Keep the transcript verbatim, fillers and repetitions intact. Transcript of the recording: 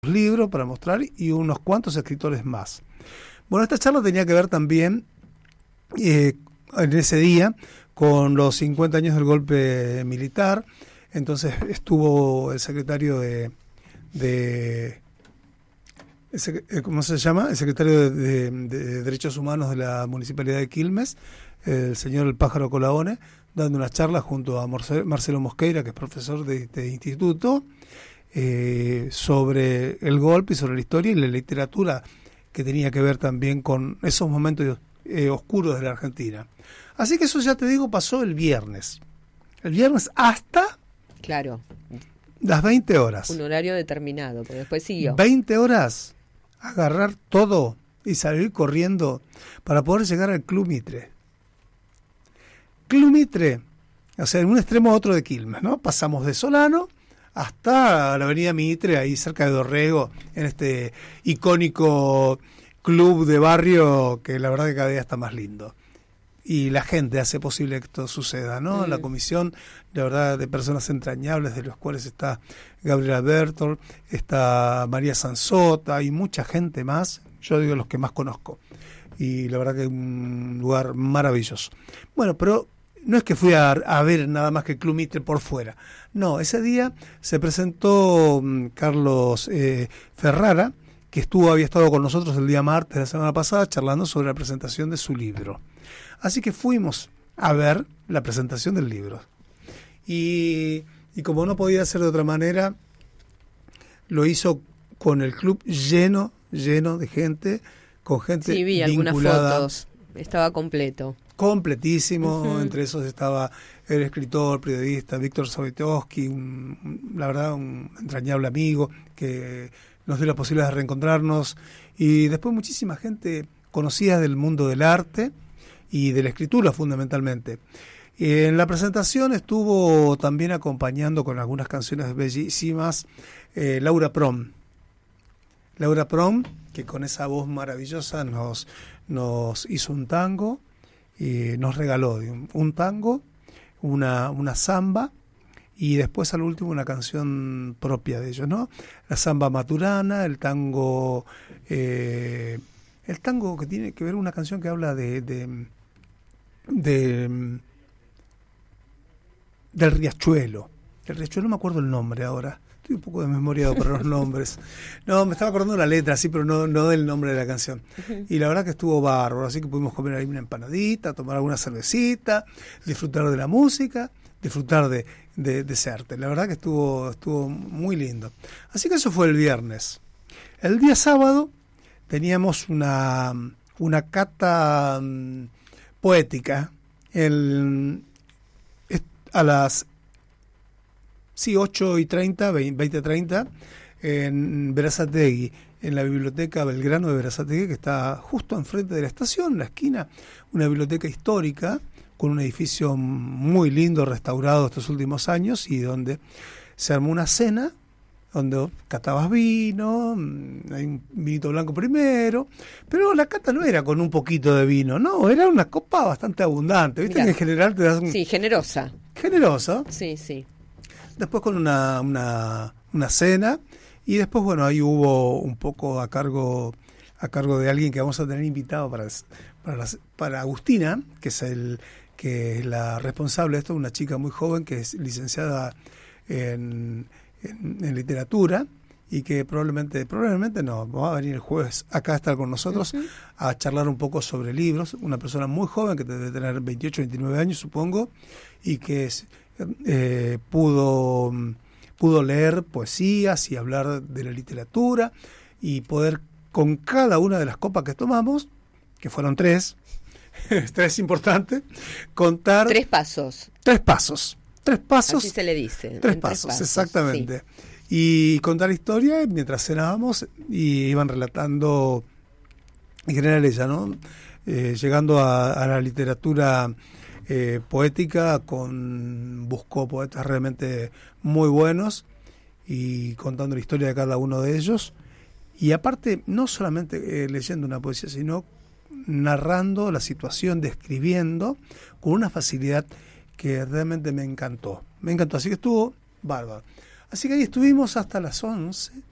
libros para mostrar y unos cuantos escritores más. Bueno, esta charla tenía que ver también eh, en ese día con los cincuenta años del golpe militar. Entonces estuvo el secretario de, de ¿cómo se llama? El secretario de, de, de Derechos Humanos de la Municipalidad de Quilmes, el señor El Pájaro Colaone, dando una charla junto a Marcelo Mosqueira, que es profesor de este instituto, eh, sobre el golpe y sobre la historia y la literatura que tenía que ver también con esos momentos eh, oscuros de la Argentina. Así que eso, ya te digo, pasó el viernes. El viernes hasta... Claro. Las veinte horas. Un horario determinado, pero después siguió. veinte horas, agarrar todo y salir corriendo para poder llegar al Club Mitre. Club Mitre, o sea, en un extremo a otro de Quilmes, ¿no? Pasamos de Solano hasta la avenida Mitre, ahí cerca de Dorrego, en este icónico club de barrio que la verdad que cada día está más lindo. Y la gente hace posible que esto suceda, ¿no? Mm. La comisión, la verdad, de personas entrañables, de los cuales está Gabriela Bertol, está María Sansota y mucha gente más, yo digo los que más conozco. Y la verdad que es un lugar maravilloso. Bueno, pero no es que fui a, a ver nada más que Club Mitre por fuera. No, ese día se presentó um, Carlos eh, Ferrara, que estuvo había estado con nosotros el día martes de la semana pasada charlando sobre la presentación de su libro. Así que fuimos a ver la presentación del libro. Y, y como no podía ser de otra manera, lo hizo con el club lleno, lleno de gente, con gente sí, vi vinculada. Algunas fotos, estaba completo. Completísimo, uh-huh. Entre esos estaba el escritor, periodista Víctor Savitowski, un, la verdad un entrañable amigo que nos dio la posibilidad de reencontrarnos, y después muchísima gente conocida del mundo del arte y de la escritura fundamentalmente. En la presentación estuvo también acompañando con algunas canciones bellísimas eh, Laura Prom. Laura Prom, que con esa voz maravillosa nos, nos hizo un tango, y nos regaló un, un tango, una, una samba, y después al último una canción propia de ellos, ¿no? La samba maturana, el tango, eh, el tango que tiene que ver una canción que habla de, de, de del riachuelo. El riachuelo, no me acuerdo el nombre ahora. Estoy un poco desmemoriado para los nombres. No, me estaba acordando de la letra, sí, pero no, no del nombre de la canción. Y la verdad que estuvo bárbaro, así que pudimos comer ahí una empanadita, tomar alguna cervecita, disfrutar de la música, disfrutar de, de, de ese arte. La verdad que estuvo, estuvo muy lindo. Así que eso fue el viernes. El día sábado teníamos una, una cata um, poética el, a las sí, ocho y treinta, veinte treinta, en Berazategui, en la biblioteca Belgrano de Berazategui, que está justo enfrente de la estación, en la esquina, una biblioteca histórica, con un edificio muy lindo, restaurado estos últimos años, y donde se armó una cena, donde catabas vino, hay un vinito blanco primero, pero la cata no era con un poquito de vino, no, era una copa bastante abundante, ¿viste? Mirá, que en general te das un... Sí, generosa. Generosa. Sí, sí. Después con una, una, una cena, y después, bueno, ahí hubo un poco a cargo a cargo de alguien que vamos a tener invitado para, para, las, para Agustina, que es el que es la responsable de esto, una chica muy joven que es licenciada en, en, en literatura, y que probablemente, probablemente no, va a venir el jueves acá a estar con nosotros, uh-huh, a charlar un poco sobre libros. Una persona muy joven que debe tener veintiocho, veintinueve años, supongo, y que es, eh, pudo, pudo leer poesías y hablar de la literatura, y poder, con cada una de las copas que tomamos, que fueron tres, tres importantes, contar... Tres pasos. Tres pasos. Tres pasos. Así se le dice. Tres pasos, tres pasos, exactamente. Sí. Y contar historia mientras cenábamos, y iban relatando, en general ella, ¿no? Eh, llegando a, a la literatura eh, poética, con buscó poetas realmente muy buenos, y contando la historia de cada uno de ellos. Y aparte, no solamente eh, leyendo una poesía, sino narrando la situación, describiendo con una facilidad que realmente me encantó. Me encantó, así que estuvo bárbaro. Así que ahí estuvimos hasta las once,